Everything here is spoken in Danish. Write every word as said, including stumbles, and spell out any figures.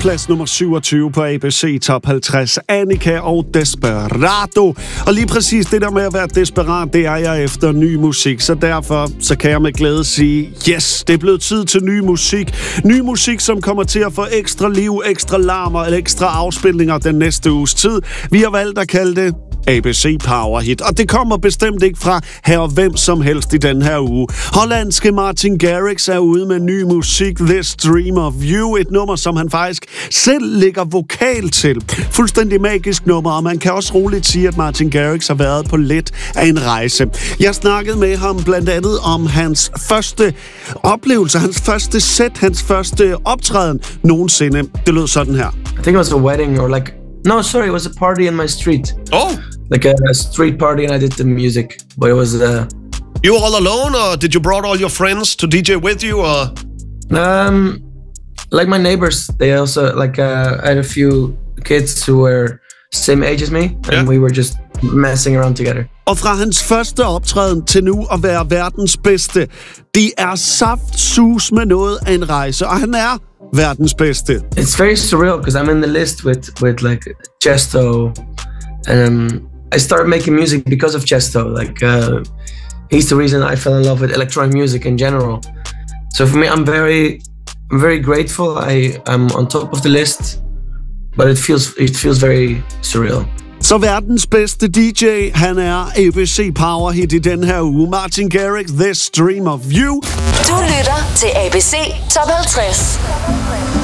plads nummer syvogtyve på A B C Top halvtreds. Annika og Desperado. Og lige præcis det der med at være desperat, det er jeg efter ny musik. Så derfor så kan jeg med glæde sige, yes, det er blevet tid til ny musik. Ny musik, som kommer til at få ekstra liv, ekstra larmer eller ekstra afspilninger den næste uges tid. Vi har valgt at kalde det A B C Power Hit, og det kommer bestemt ikke fra her hvem som helst i den her uge. Hollandske Martin Garrix er ude med ny musik, This Dream of You, et nummer, som han faktisk selv lægger vokal til. Fuldstændig magisk nummer, og man kan også roligt sige, at Martin Garrix har været på lidt af en rejse. Jeg snakkede med ham blandt andet om hans første oplevelse, hans første set, hans første optræden nogensinde. Det lød sådan her. I think it was a wedding or like No, sorry, it was a party in my street. Oh! Like a, a street party, and I did the music. But it was... Uh, you were all alone, or did you brought all your friends to D J with you, or...? Um, like my neighbors, they also... Like, uh, I had a few kids who were same age as me, and yeah. we were just messing around together. Og fra hans første optræden til nu at være verdens bedste, det er saftsus med noget af en rejse, og han er verdens bedste. It's very surreal because I'm in the list with with like Chesto, and um, I started making music because of Chesto. Like uh, he's the reason I fell in love with electronic music in general. So for me, I'm very, I'm very grateful. I I'm on top of the list, but it feels it feels very surreal. Så verdens bedste D J, han er A B C Power Hit i den her uge. Martin Garrix, This Dream of You. Du lytter til A B C Top halvtreds.